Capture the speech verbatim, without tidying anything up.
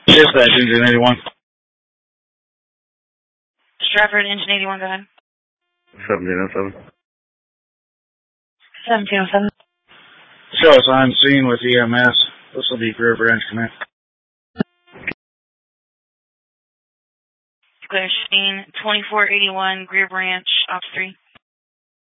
Dispatch, Engine eighty-one. Stratford, Engine eighty-one, go ahead. seventeen oh seven. seventeen oh seven. Show us on scene with E M S. This will be Greer Branch Command. Clear scene, twenty-four eighty-one, Greer Branch, Ops three.